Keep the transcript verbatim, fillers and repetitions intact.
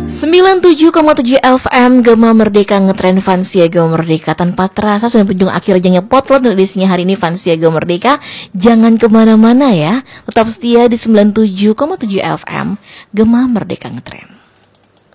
sembilan puluh tujuh koma tujuh F M Gema Merdeka ngetren Fansia Gema Merdeka. Tanpa terasa sudah penjung akhir aja potlot untuk edisinya hari ini Fansia Gema Merdeka. Jangan kemana-mana ya, tetap setia di sembilan puluh tujuh koma tujuh F M Gema Merdeka ngetren.